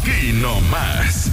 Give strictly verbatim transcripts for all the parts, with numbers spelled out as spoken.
Aquí nomás.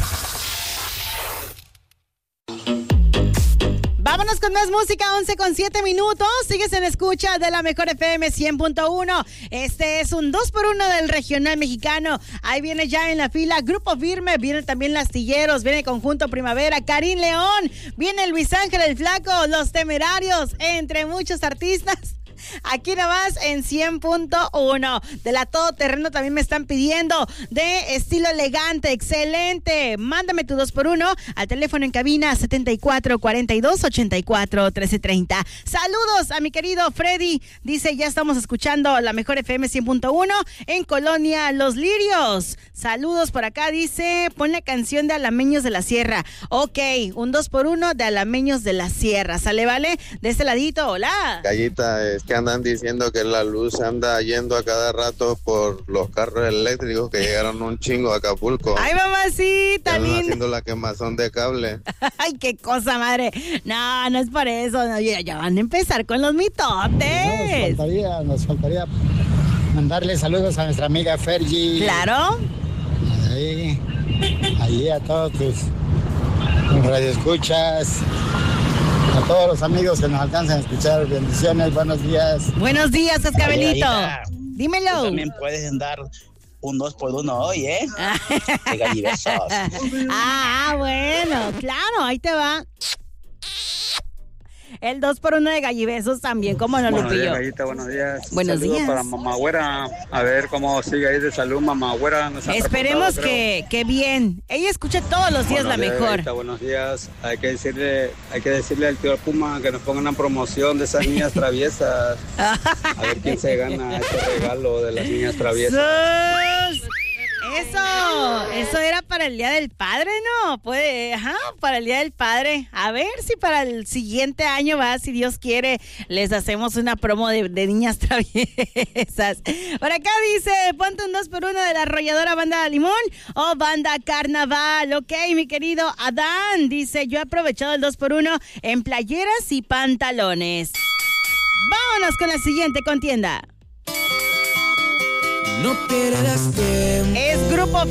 Vámonos con más música, once con siete minutos. Sigues en escucha de la Mejor F M cien punto uno. Este es un dos por uno del regional mexicano. Ahí viene ya en la fila Grupo Firme, viene también Lastilleros, viene Conjunto Primavera, Karim León, viene Luis Ángel el Flaco, Los Temerarios, entre muchos artistas. Aquí nomás en cien punto uno. De la Todoterreno también me están pidiendo de estilo elegante, excelente. Mándame tu dos por uno al teléfono en cabina setenta y cuatro cuarenta y dos ochenta y cuatro trece treinta. Saludos a mi querido Freddy. Dice, ya estamos escuchando la Mejor F M cien punto uno en Colonia Los Lirios. Saludos por acá, dice, pon la canción de Alameños de la Sierra. Ok, un dos por uno de Alameños de la Sierra. ¿Sale, vale? De este ladito, hola. Gallita, es que andan diciendo que la luz anda yendo a cada rato por los carros eléctricos que llegaron un chingo a Acapulco. Ay, mamacita, andan linda. haciendo la quemazón de cable. Ay, qué cosa, madre. No, no es por eso. No, ya, ya van a empezar con los mitotes. No, nos faltaría, nos faltaría mandarle saludos a nuestra amiga Fergie. Claro. Ahí, ahí a todos tus, tus radioescuchas. A todos los amigos que nos alcanzan a escuchar, bendiciones, buenos días. Buenos días, Cascabelito. Dímelo. Tú también puedes dar un dos por uno hoy, ¿eh? De gallibesos. Ah, bueno, claro, ahí te va. El dos por uno de gallibesos también, ¿cómo no, Buenos Lupillo? días, Gallita, buenos días. Buenos Saludos días. para Mamá Güera. A ver cómo sigue ahí de salud, Mamá Güera. Nos han Esperemos reportado, que, que bien. Ella escucha todos los días Buenos la días, mejor. Gallita, buenos días. Hay que decirle, hay que decirle al tío Puma que nos ponga una promoción de esas niñas traviesas. A ver quién se gana este regalo de las niñas traviesas. ¡Sus! Eso, eso era para el Día del Padre, ¿no? Puede, ajá, para el Día del Padre. A ver si para el siguiente año va, si Dios quiere, les hacemos una promo de, de niñas traviesas. Por acá dice, ponte un dos por uno de la arrolladora Banda Limón o Banda Carnaval. Ok, mi querido Adán, dice, yo he aprovechado el dos por uno en playeras y pantalones. Vámonos con la siguiente contienda. No pierdas tiempo. Es Grupo